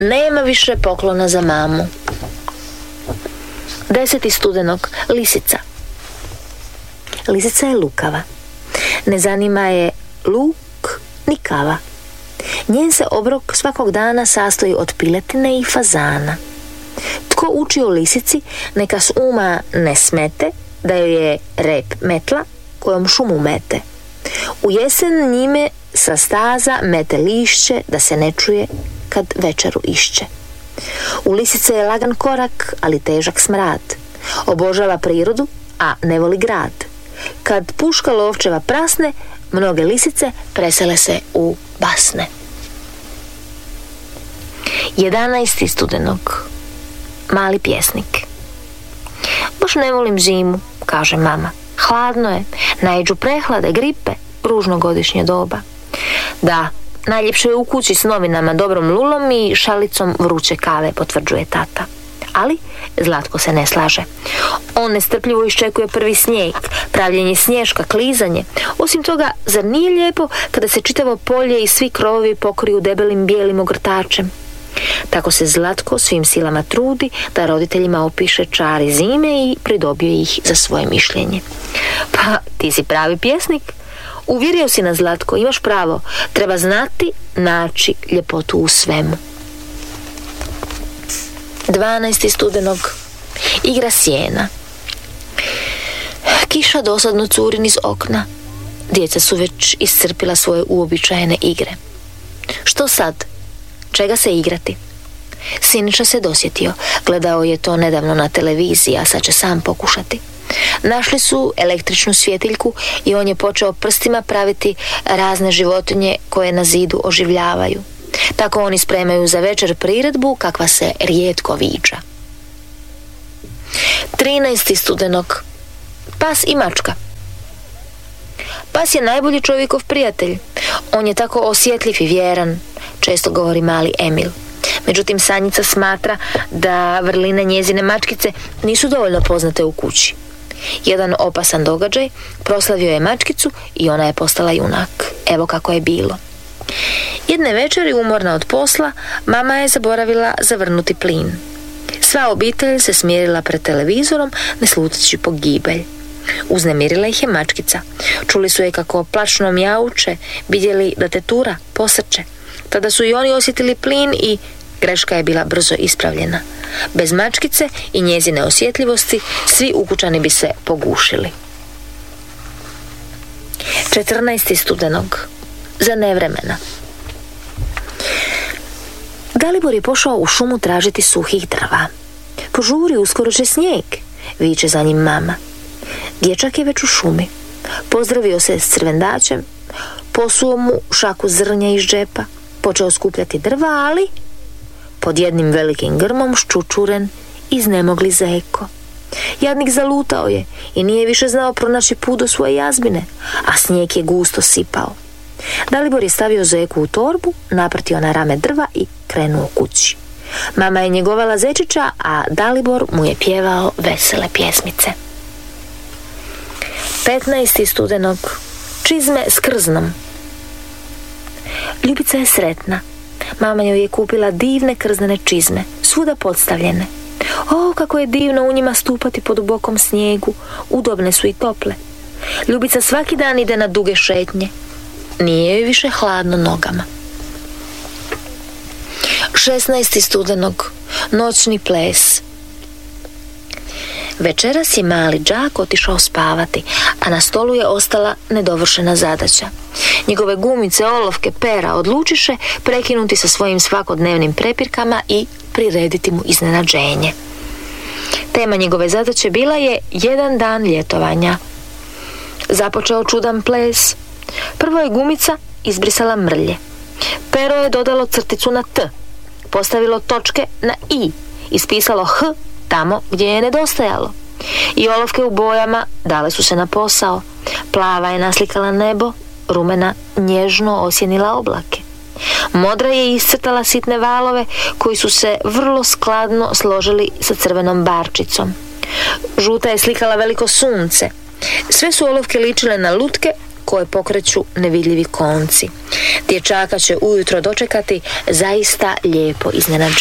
Nema više poklona za mamu. 10. studenog. Lisica. Lisica je lukava. Ne zanima je luk ni kava. Njen se obrok svakog dana sastoji od piletine i fazana. Tko uči o lisici, neka s uma ne smete da joj je rep metla kojom šumu mete. U jesen njime sa staza mete lišće da se ne čuje kad večeru išće. U lisice je lagan korak, ali težak smrad. Obožava prirodu, a ne voli grad. Kad puška lovčeva prasne, mnoge lisice presele se u basne. 11. studenog. Mali pjesnik. Baš ne volim zimu, kaže mama. Hladno je, naiđu prehlade, gripe, ružno godišnje doba. Da, najljepše je u kući s novinama, dobrom lulom i šalicom vruće kave, potvrđuje tata. Ali Zlatko se ne slaže. On nestrpljivo iščekuje prvi snijeg, pravljenje sniješka, klizanje. Osim toga, zar nije lijepo kada se čitavo polje i svi krovovi pokriju debelim bijelim ogrtačem? Tako se Zlatko svim silama trudi da roditeljima opiše čari zime i pridobije ih za svoje mišljenje. Pa, ti si pravi pjesnik. Uvjerio si nas, Zlatko, imaš pravo. Treba znati naći ljepotu u svemu. 12. studenog. Igra sjena. Kiša dosadno curi niz okna. Djeca su već iscrpila svoje uobičajene igre. Što sad? Čega se igrati? Siniša se dosjetio. Gledao je to nedavno na televiziji, a sad će sam pokušati. Našli su električnu svjetiljku i on je počeo prstima praviti razne životinje koje na zidu oživljavaju. Tako oni spremaju za večer priredbu kakva se rijetko viđa. 13. studenog. Pas i mačka. Pas je najbolji čovjekov prijatelj. On je tako osjetljiv i vjeran, često govori mali Emil. Međutim, Sanjica smatra da vrline njezine mačkice nisu dovoljno poznate u kući. Jedan opasan događaj proslavio je mačkicu i ona je postala junak. Evo kako je bilo. Jedne večeri, umorna od posla, mama je zaboravila zavrnuti plin. Sva obitelj se smirila pred televizorom, ne sluteći pogibelj. Uznemirila ih je mačkica. Čuli su je kako plačno mjauče, vidjeli da tetura, posrče. Tada su i oni osjetili plin i greška je bila brzo ispravljena. Bez mačkice i njezine osjetljivosti svi ukućani bi se pogušili. 14. studenog. Za nevremena. Dalibor je pošao u šumu tražiti suhih drva. Požuri, uskoro će snijeg, viče za njim mama. Dječak je već u šumi. Pozdravio se s crvendačem, posuo mu šaku zrnja iz džepa, počeo skupljati drva, ali pod jednim velikim grmom ščučuren iznemogli zeko. Jadnik zalutao je i nije više znao pronaći put do svoje jazbine, a snijeg je gusto sipao. Dalibor je stavio zeku u torbu, naprtio na rame drva i krenuo kući. Mama je njegovala zečića, a Dalibor mu je pjevao vesele pjesmice. 15. studenog. Čizme s krznom. Ljubica je sretna. Mama joj je kupila divne krznene čizme, svuda podstavljene. O, kako je divno u njima stupati po dubokom snijegu, udobne su i tople. Ljubica svaki dan ide na duge šetnje. Nije joj više hladno nogama. 16. studenog. Noćni ples. Večeras je mali đak otišao spavati, a na stolu je ostala nedovršena zadaća. Njegove gumice, olovke, pera odlučiše prekinuti sa svojim svakodnevnim prepirkama i prirediti mu iznenađenje. Tema njegove zadaće bila je jedan dan ljetovanja. Započeo čudan ples. Prvo je gumica izbrisala mrlje. Pero je dodalo crticu na T, postavilo točke na I, ispisalo H tamo gdje je nedostajalo. I olovke u bojama dale su se na posao. Plava je naslikala nebo, rumena nježno osjenila oblake. Modra je iscrtala sitne valove koji su se vrlo skladno složili sa crvenom barčicom. Žuta je slikala veliko sunce. Sve su olovke ličile na lutke koje pokreću nevidljivi konci. Dječaka će ujutro dočekati zaista lijepo iznenađenje.